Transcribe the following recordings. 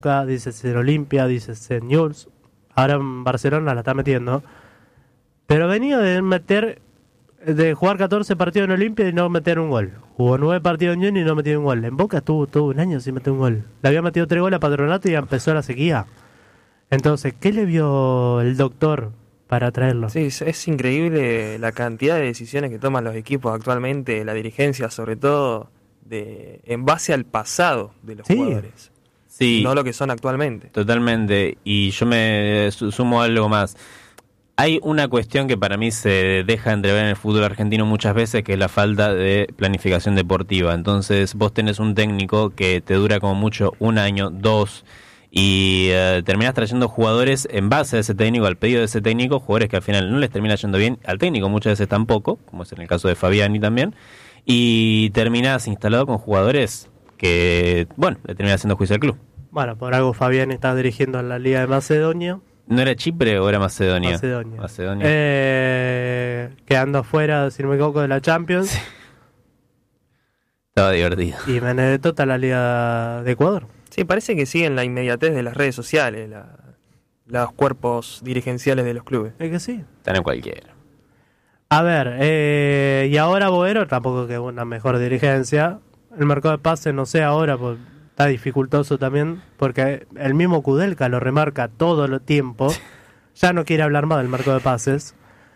dices en Olimpia, dices en Newell's, ahora en Barcelona la está metiendo, pero venía de jugar 14 partidos en Olimpia y no meter un gol. Jugó 9 partidos en Newell's y no metió un gol. En Boca estuvo todo un año sin meter un gol. Le había metido 3 goles a Patronato y ya empezó la sequía. Entonces, ¿qué le vio el doctor para traerlo? Sí, es increíble la cantidad de decisiones que toman los equipos actualmente, la dirigencia sobre todo, en base al pasado de los jugadores. Sí, no lo que son actualmente. Totalmente. Y yo me sumo algo más. Hay una cuestión que para mí se deja entrever en el fútbol argentino muchas veces, que es la falta de planificación deportiva. Entonces vos tenés un técnico que te dura como mucho 1 año, 2, y terminás trayendo jugadores en base a ese técnico, al pedido de ese técnico, jugadores que al final no les termina yendo bien, al técnico muchas veces tampoco, como es en el caso de Fabiani también, y terminás instalado con jugadores que, bueno, le termina haciendo juicio al club. Bueno, por algo Fabiani está dirigiendo en la Liga de Macedonia. ¿No era Chipre o era Macedonia? Macedonia. Quedando afuera, si no me equivoco, de la Champions. Sí. Estaba divertido. Y Benedetto está en la Liga de Ecuador. Sí, parece que siguen la inmediatez de las redes sociales, los cuerpos dirigenciales de los clubes. Es que sí. Están en cualquiera. A ver, y ahora Boero tampoco que una mejor dirigencia. El mercado de pases, no sé ahora, pues está dificultoso también, porque el mismo Kudelka lo remarca todo el tiempo. Ya no quiere hablar más del mercado de pases.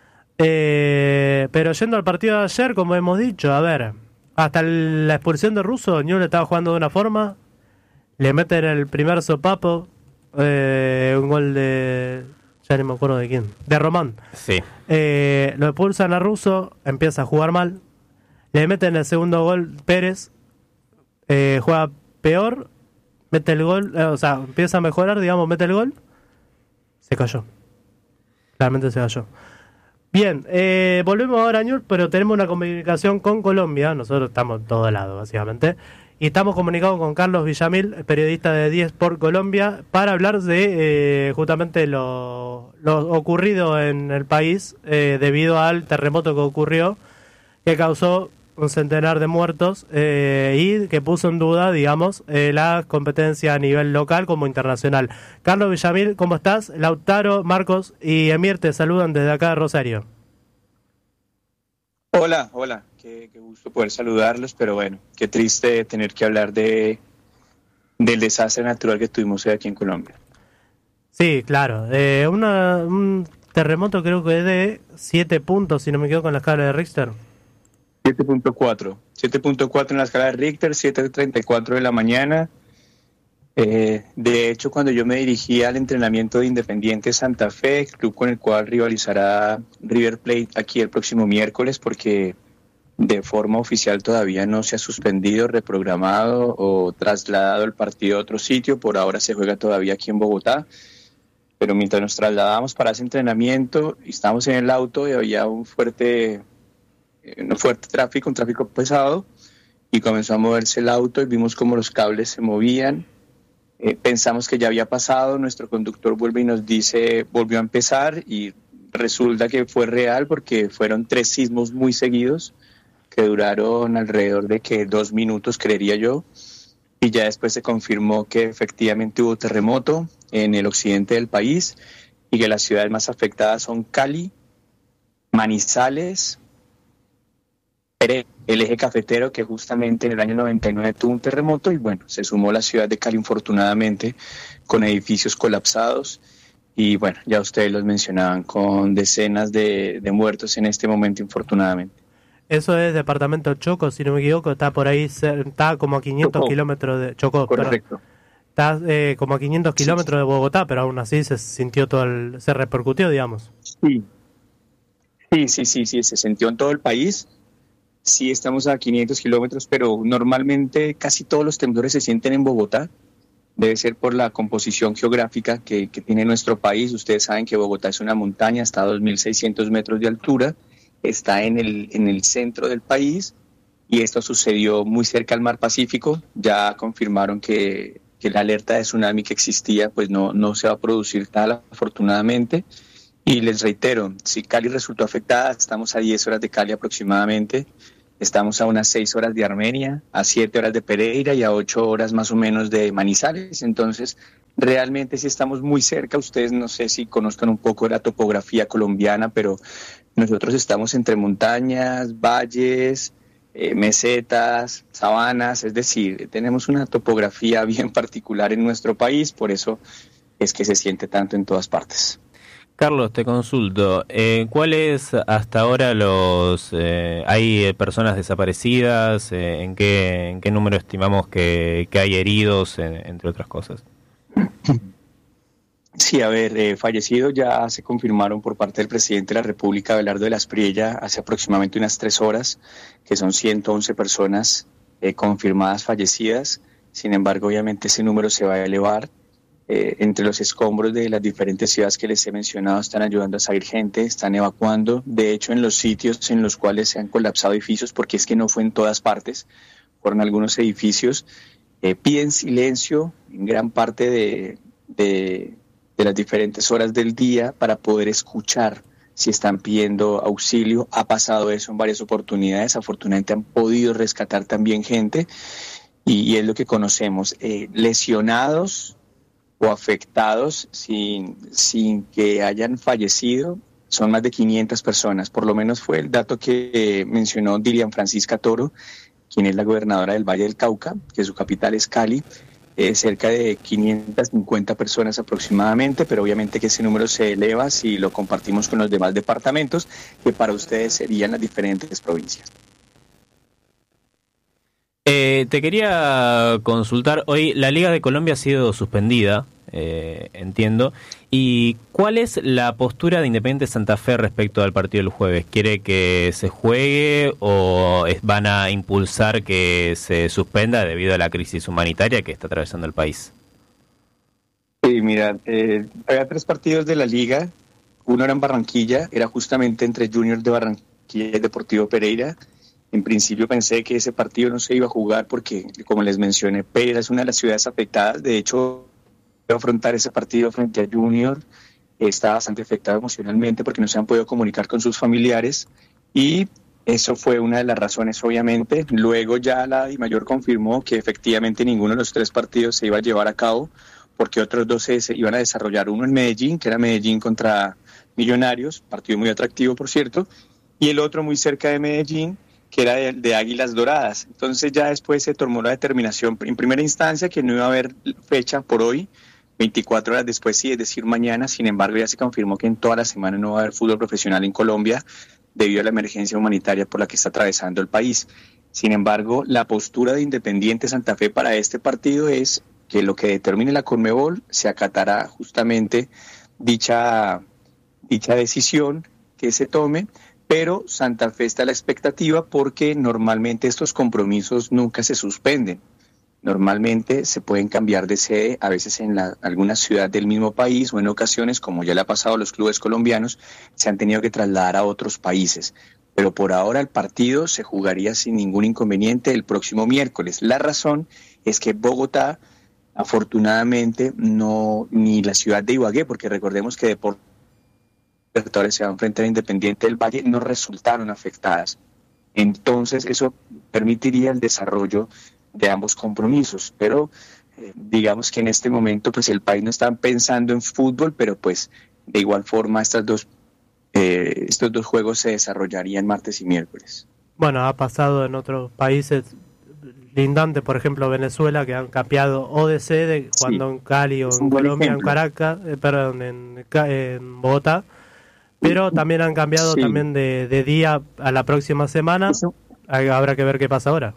Pero yendo al partido de ayer, como hemos dicho, a ver, hasta la expulsión de Russo, Newell's estaba jugando de una forma, le meten el primer sopapo, un gol de... ya ni me acuerdo de quién, de Román. Sí. Lo expulsan a Russo, empieza a jugar mal, le meten el segundo gol Pérez, juega peor, mete el gol, o sea, empieza a mejorar, digamos, mete el gol, se cayó. Claramente se cayó. Bien, volvemos ahora a Newell's, pero tenemos una comunicación con Colombia, nosotros estamos en todo lado, básicamente, y estamos comunicados con Carlos Villamil, periodista de 10 por Colombia, para hablar de justamente lo ocurrido en el país debido al terremoto que ocurrió, que causó un centenar de muertos y que puso en duda, digamos, la competencia a nivel local como internacional. Carlos Villamil, ¿cómo estás? Lautaro, Marcos y Emir te saludan desde acá de Rosario. Hola, qué gusto poder saludarlos, pero bueno, qué triste tener que hablar del desastre natural que tuvimos hoy aquí en Colombia. Sí, claro, un terremoto creo que de 7 puntos, si no me equivoco, en la escala de Richter. 7.4 en la escala de Richter, 7:34 de la mañana. De hecho, cuando yo me dirigí al entrenamiento de Independiente Santa Fe, club con el cual rivalizará River Plate aquí el próximo miércoles, porque de forma oficial todavía no se ha suspendido, reprogramado o trasladado el partido a otro sitio, por ahora se juega todavía aquí en Bogotá, pero mientras nos trasladamos para ese entrenamiento, estábamos en el auto y había un fuerte tráfico, un tráfico pesado, y comenzó a moverse el auto y vimos como los cables se movían. Pensamos que ya había pasado, nuestro conductor vuelve y nos dice volvió a empezar, y resulta que fue real porque fueron 3 sismos muy seguidos que duraron alrededor de 2 minutos, creería yo, y ya después se confirmó que efectivamente hubo terremoto en el occidente del país y que las ciudades más afectadas son Cali, Manizales, el eje cafetero, que justamente en el año 99 tuvo un terremoto, y bueno, se sumó la ciudad de Cali, infortunadamente, con edificios colapsados, y bueno, ya ustedes los mencionaban, con decenas de muertos en este momento, infortunadamente. Eso es departamento Chocó, si no me equivoco, está por ahí, está como a 500 kilómetros de Chocó. Correcto. Está como a 500 kilómetros de Bogotá, pero aún así se sintió se repercutió, digamos. Sí, se sintió en todo el país. Sí, estamos a 500 kilómetros, pero normalmente casi todos los temblores se sienten en Bogotá. Debe ser por la composición geográfica que tiene nuestro país. Ustedes saben que Bogotá es una montaña, está a 2.600 metros de altura, está en el centro del país, y esto sucedió muy cerca al Mar Pacífico. Ya confirmaron que la alerta de tsunami que existía pues no se va a producir tal, afortunadamente. Y les reitero, si Cali resultó afectada, estamos a 10 horas de Cali aproximadamente, Estamos a unas 6 horas de Armenia, a 7 horas de Pereira y a 8 horas más o menos de Manizales. Entonces, realmente sí estamos muy cerca. Ustedes no sé si conozcan un poco de la topografía colombiana, pero nosotros estamos entre montañas, valles, mesetas, sabanas, es decir, tenemos una topografía bien particular en nuestro país, por eso es que se siente tanto en todas partes. Carlos, te consulto, ¿cuáles hasta ahora hay personas desaparecidas? ¿En qué número estimamos que hay heridos, entre otras cosas? Sí, a ver, fallecidos ya se confirmaron por parte del presidente de la República, Abelardo de la Espriella, hace aproximadamente unas 3 horas, que son 111 personas confirmadas fallecidas. Sin embargo, obviamente ese número se va a elevar. Entre los escombros de las diferentes ciudades que les he mencionado están ayudando a salir gente, están evacuando. De hecho, en los sitios en los cuales se han colapsado edificios, porque es que no fue en todas partes, fueron algunos edificios, piden silencio en gran parte de las diferentes horas del día para poder escuchar si están pidiendo auxilio. Ha pasado eso en varias oportunidades, afortunadamente han podido rescatar también gente y es lo que conocemos. Lesionados o afectados sin que hayan fallecido son más de 500 personas, por lo menos fue el dato que mencionó Dilian Francisca Toro, quien es la gobernadora del Valle del Cauca, que su capital es Cali. Cerca de 550 personas aproximadamente, pero obviamente que ese número se eleva si lo compartimos con los demás departamentos, que para ustedes serían las diferentes provincias. Te quería consultar, hoy la Liga de Colombia ha sido suspendida, entiendo, ¿y cuál es la postura de Independiente Santa Fe respecto al partido del jueves? ¿Quiere que se juegue o van a impulsar que se suspenda debido a la crisis humanitaria que está atravesando el país? Sí, mira, había 3 partidos de la Liga, uno era en Barranquilla, era justamente entre Junior de Barranquilla y Deportivo Pereira. En principio pensé que ese partido no se iba a jugar porque, como les mencioné, Pereira es una de las ciudades afectadas. De hecho, afrontar ese partido frente a Junior está bastante afectado emocionalmente porque no se han podido comunicar con sus familiares y eso fue una de las razones, obviamente. Luego ya la DIMAYOR confirmó que efectivamente ninguno de los 3 partidos se iba a llevar a cabo porque otros 2 se iban a desarrollar, uno en Medellín, que era Medellín contra Millonarios, partido muy atractivo, por cierto, y el otro muy cerca de Medellín, que era de Águilas Doradas. Entonces ya después se tomó la determinación en primera instancia que no iba a haber fecha por hoy, 24 horas después sí, es decir, mañana. Sin embargo, ya se confirmó que en toda la semana no va a haber fútbol profesional en Colombia debido a la emergencia humanitaria por la que está atravesando el país. Sin embargo, la postura de Independiente Santa Fe para este partido es que lo que determine la Conmebol se acatará justamente dicha decisión que se tome, pero Santa Fe está a la expectativa porque normalmente estos compromisos nunca se suspenden. Normalmente se pueden cambiar de sede, a veces en alguna ciudad del mismo país o en ocasiones, como ya le ha pasado a los clubes colombianos, se han tenido que trasladar a otros países. Pero por ahora el partido se jugaría sin ningún inconveniente el próximo miércoles. La razón es que Bogotá, afortunadamente, ni la ciudad de Ibagué, porque recordemos que Deportes se va a enfrentar a Independiente del Valle, no resultaron afectadas. Entonces eso permitiría el desarrollo de ambos compromisos, pero digamos que en este momento pues el país no está pensando en fútbol, pero pues de igual forma estos dos juegos se desarrollarían martes y miércoles. Bueno, ha pasado en otros países lindantes, por ejemplo Venezuela, que han cambiado o de sede cuando en Cali o en Colombia, en Caracas, en Bogotá, pero también han cambiado también de día a la próxima semana. Habrá que ver qué pasa ahora.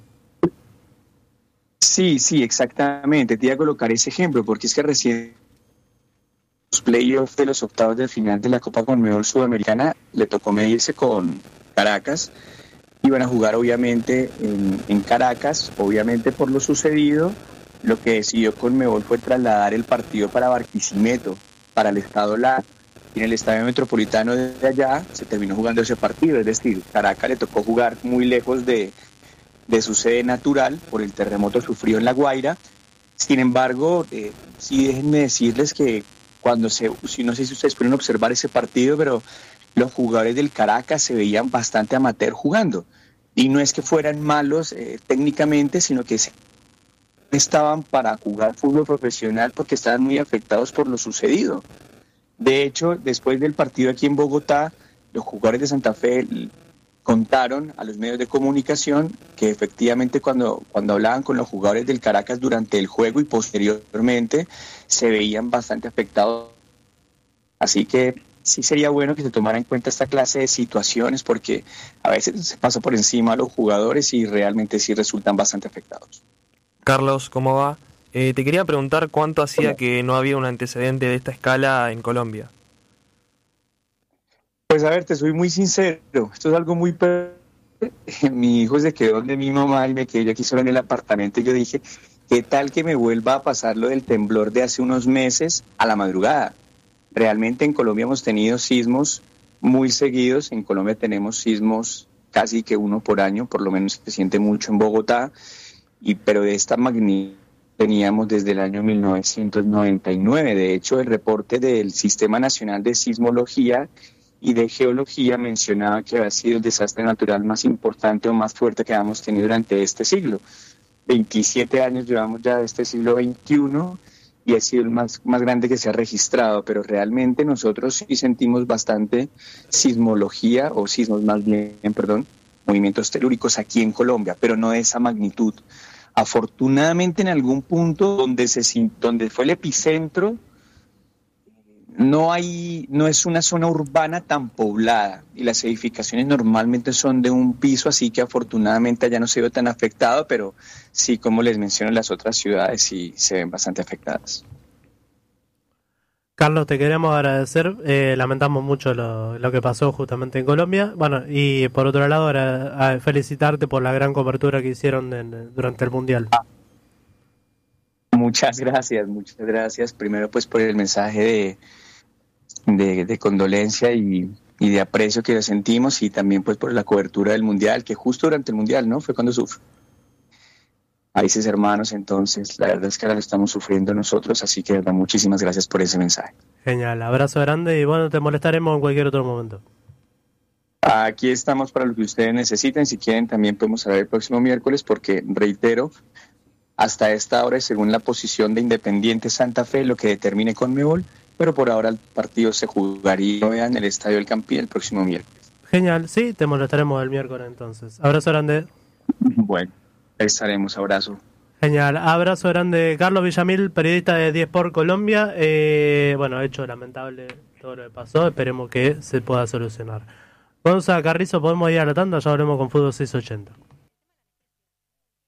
Sí, exactamente. Te iba a colocar ese ejemplo, porque es que recién los playoffs de los octavos de final de la Copa Conmebol Sudamericana le tocó medirse con Caracas. Iban a jugar obviamente en Caracas, obviamente por lo sucedido. Lo que decidió Conmebol fue trasladar el partido para Barquisimeto, para el estado Lara. Y en el estadio metropolitano de allá se terminó jugando ese partido, es decir, Caracas le tocó jugar muy lejos de su sede natural por el terremoto sufrido en La Guaira. Sin embargo, sí déjenme decirles que no sé si ustedes pueden observar ese partido, pero los jugadores del Caracas se veían bastante amateur jugando. Y no es que fueran malos técnicamente, sino que estaban para jugar fútbol profesional porque estaban muy afectados por lo sucedido. De hecho, después del partido aquí en Bogotá, los jugadores de Santa Fe contaron a los medios de comunicación que efectivamente cuando hablaban con los jugadores del Caracas durante el juego y posteriormente se veían bastante afectados. Así que sí sería bueno que se tomara en cuenta esta clase de situaciones porque a veces se pasa por encima a los jugadores y realmente sí resultan bastante afectados. Carlos, ¿cómo va? Te quería preguntar cuánto hacía que no había un antecedente de esta escala en Colombia. Pues a ver, te soy muy sincero, esto es algo muy... Mi hijo se quedó donde mi mamá y me quedé yo aquí solo en el apartamento y yo dije, ¿qué tal que me vuelva a pasar lo del temblor de hace unos meses a la madrugada? Realmente en Colombia hemos tenido sismos muy seguidos, en Colombia tenemos sismos casi que uno por año, por lo menos se siente mucho en Bogotá, pero de esta magnitud teníamos desde el año 1999. De hecho, el reporte del Sistema Nacional de Sismología y de Geología mencionaba que había sido el desastre natural más importante o más fuerte que habíamos tenido durante este siglo. 27 años llevamos ya de este siglo XXI y ha sido el más grande que se ha registrado, pero realmente nosotros sí sentimos bastante sismología, o sismos más bien, perdón, movimientos telúricos aquí en Colombia, pero no de esa magnitud. Afortunadamente en algún punto donde fue el epicentro, no es una zona urbana tan poblada y las edificaciones normalmente son de un piso, así que afortunadamente allá no se ve tan afectado, pero sí, como les menciono, las otras ciudades sí se ven bastante afectadas. Carlos, te queremos agradecer, lamentamos mucho lo que pasó justamente en Colombia, bueno, y por otro lado felicitarte por la gran cobertura que hicieron durante el Mundial. Muchas gracias, primero pues por el mensaje de condolencia y de aprecio que sentimos y también pues por la cobertura del Mundial, que justo durante el Mundial, ¿no? Fue cuando sufrió países hermanos, entonces la verdad es que ahora lo estamos sufriendo nosotros, así que de verdad, muchísimas gracias por ese mensaje. Genial, abrazo grande y bueno, te molestaremos en cualquier otro momento. Aquí estamos para lo que ustedes necesiten, si quieren también podemos hablar el próximo miércoles porque, reitero, hasta esta hora, según la posición de Independiente Santa Fe, lo que determine Conmebol, pero por ahora el partido se jugaría en el Estadio del Campín el próximo miércoles. Genial, sí, te molestaremos el miércoles entonces. Abrazo grande. Bueno, ahí estaremos, abrazo. Genial, abrazo grande. Carlos Villamil, periodista de 10 por Colombia. Bueno, hecho lamentable todo lo que pasó, esperemos que se pueda solucionar. Gonza Carrizo, podemos ir a la tanda, ya hablemos con Fútbol 680.